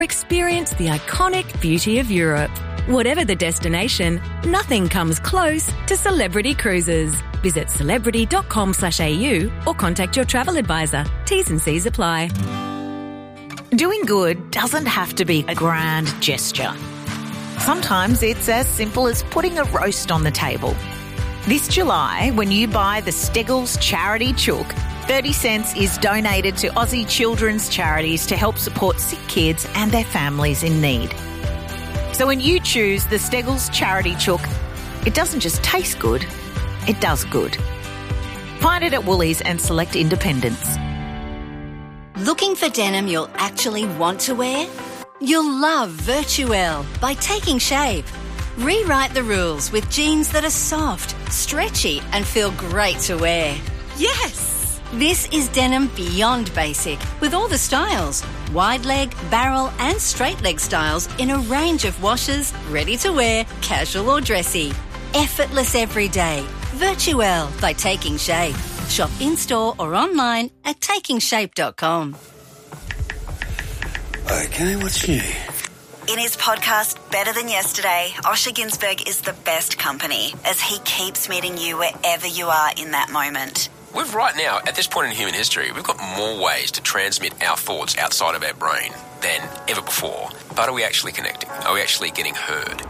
Experience the iconic beauty of Europe. Whatever the destination, nothing comes close to Celebrity Cruises. Visit celebrity.com.au or contact your travel advisor. T's and C's apply. Doing good doesn't have to be a grand gesture. Sometimes it's as simple as putting a roast on the table. This July, when you buy the Steggles Charity Chook, 30 cents is donated to Aussie children's charities to help support sick kids and their families in need. So when you choose the Steggles Charity Chook, it doesn't just taste good, it does good. Find it at Woolies and select independents. Looking for denim you'll actually want to wear? You'll love Virtuelle by Taking Shape. Rewrite the rules with jeans that are soft, stretchy and feel great to wear. Yes! This is denim beyond basic with all the styles. Wide leg, barrel and straight leg styles in a range of washes, ready to wear, casual or dressy. Effortless every day. Virtuelle by Taking Shape. Shop in-store or online at takingshape.com. Okay, what's new? In his podcast, Better Than Yesterday, Osher Günsberg is the best company as he keeps meeting you wherever you are in that moment. We've right now, at this point in human history, we've got more ways to transmit our thoughts outside of our brain than ever before. But are we actually connecting? Are we actually getting heard?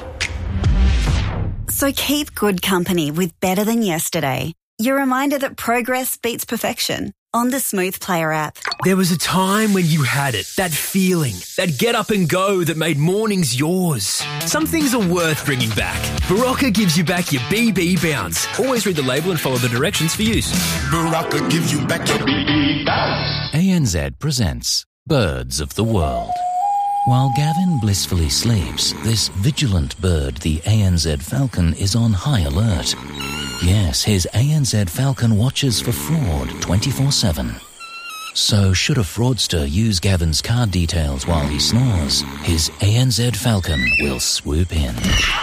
So keep good company with Better Than Yesterday. Your reminder that progress beats perfection on the Smooth Player app. There was a time when you had it, that feeling, that get up and go that made mornings yours. Some things are worth bringing back. Barocca gives you back your BB bounce. Always read the label and follow the directions for use. Barocca gives you back your BB bounce. ANZ presents Birds of the World. While Gavin blissfully sleeps, this vigilant bird, the ANZ falcon, is on high alert. Yes, his ANZ falcon watches for fraud 24/7. So should a fraudster use Gavin's card details while he snores, his ANZ falcon will swoop in.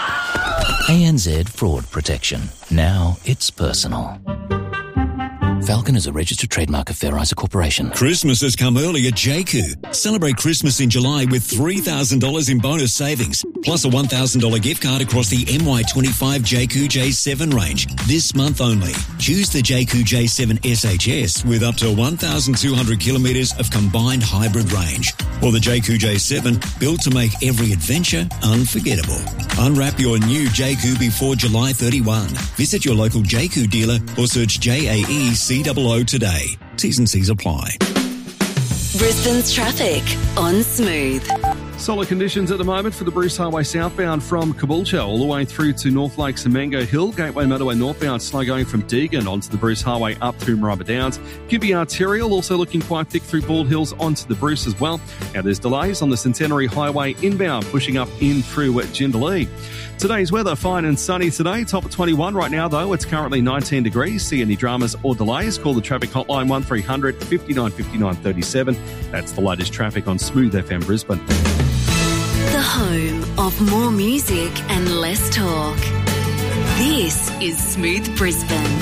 ANZ Fraud Protection. Now it's personal. Falcon is a registered trademark of Fairizer Corporation. Christmas has come early at JCU. Celebrate Christmas in July with $3,000 in bonus savings, plus a $1,000 gift card across the MY25 JCU J7 range. This month only. Choose the JCU J7 SHS with up to 1,200 kilometres of combined hybrid range. Or the JCU J7, built to make every adventure unforgettable. Unwrap your new JCU before July 31. Visit your local JCU dealer or search JAECOO today. T's and C's apply. Brisbane's traffic on Smooth. Solid conditions at the moment for the Bruce Highway southbound from Caboolture all the way through to North Lakes and Mango Hill. Gateway Motorway northbound slow going from Deagon onto the Bruce Highway up through Maribor Downs. Gympie Arterial also looking quite thick through Bald Hills onto the Bruce as well. Now there's delays on the Centenary Highway inbound pushing up in through Jindalee. Today's weather, fine and sunny today. Top of 21 right now though. It's currently 19 degrees. See any dramas or delays, call the traffic hotline 1300 59 59 37. That's the latest traffic on Smooth FM Brisbane. The home of more music and less talk. This is Smooth Brisbane.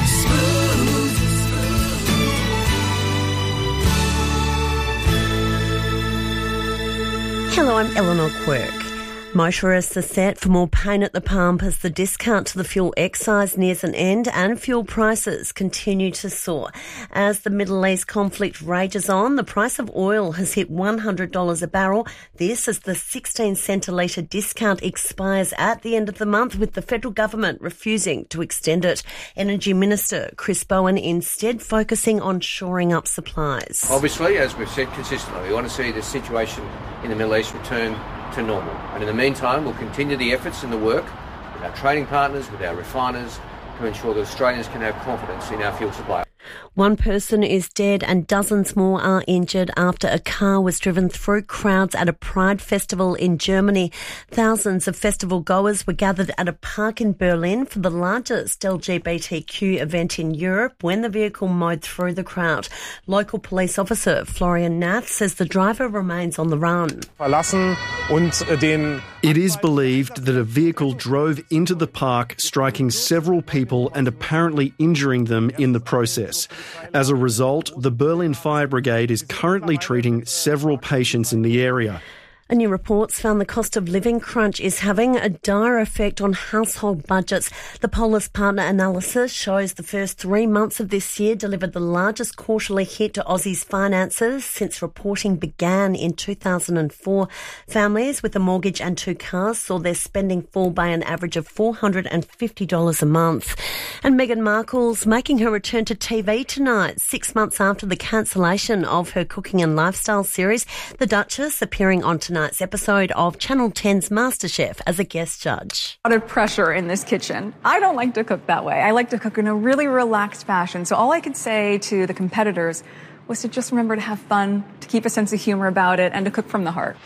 Hello, I'm Eleanor Quirk. Motorists are set for more pain at the pump as the discount to the fuel excise nears an end and fuel prices continue to soar. As the Middle East conflict rages on, the price of oil has hit $100 a barrel. This as the 16 cent a litre discount expires at the end of the month, with the federal government refusing to extend it. Energy Minister Chris Bowen instead focusing on shoring up supplies. Obviously, as we've said consistently, we want to see the situation in the Middle East return to normal. And in the meantime, we'll continue the efforts and the work with our trading partners, with our refiners, to ensure that Australians can have confidence in our fuel supply. One person is dead and dozens more are injured after a car was driven through crowds at a Pride festival in Germany. Thousands of festival goers were gathered at a park in Berlin for the largest LGBTQ event in Europe when the vehicle mowed through the crowd. Local police officer Florian Nath says the driver remains on the run. It is believed that a vehicle drove into the park, striking several people and apparently injuring them in the process. As a result, the Berlin Fire Brigade is currently treating several patients in the area. A new report's found the cost of living crunch is having a dire effect on household budgets. The Polis Partner analysis shows the first 3 months of this year delivered the largest quarterly hit to Aussies' finances since reporting began in 2004. Families with a mortgage and 2 cars saw their spending fall by an average of $450 a month. And Meghan Markle's making her return to TV tonight, 6 months after the cancellation of her cooking and lifestyle series. The Duchess appearing on tonight's episode of Channel 10's MasterChef as a guest judge. A lot of pressure in this kitchen. I don't like to cook that way. I like to cook in a really relaxed fashion. So all I could say to the competitors was to just remember to have fun, to keep a sense of humor about it, and to cook from the heart.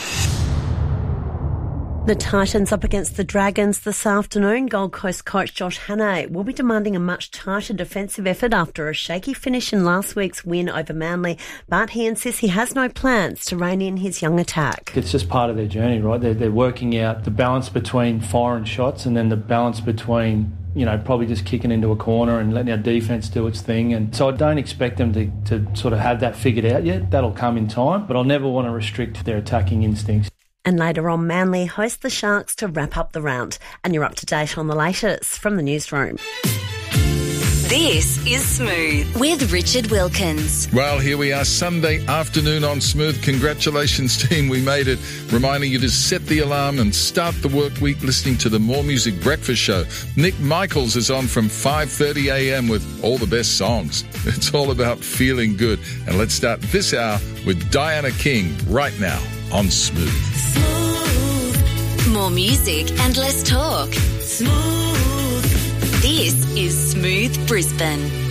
The Titans up against the Dragons this afternoon. Gold Coast coach Josh Hannay will be demanding a much tighter defensive effort after a shaky finish in last week's win over Manly, but he insists he has no plans to rein in his young attack. It's just part of their journey, right? They're working out the balance between firing shots and then the balance between, probably just kicking into a corner and letting our defence do its thing. And so I don't expect them to sort of have that figured out yet. That'll come in time, but I'll never want to restrict their attacking instincts. And later on, Manly host the Sharks to wrap up the round. And you're up to date on the latest from the newsroom. This is Smooth with Richard Wilkins. Well, here we are, Sunday afternoon on Smooth. Congratulations, team. We made it. Reminding you to set the alarm and start the work week listening to the More Music Breakfast Show. Nick Michaels is on from 5:30 a.m. with all the best songs. It's all about feeling good. And let's start this hour with Diana King right now on Smooth. Smooth. More music and less talk. Smooth. This is Smooth Brisbane.